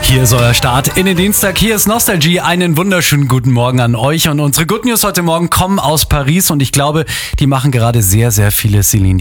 Hier ist euer Start in den Dienstag. Hier ist Nostalgie. Einen wunderschönen guten Morgen an euch. Und unsere Good News heute Morgen kommen aus Paris. Und ich glaube, die machen gerade sehr, sehr viele Celine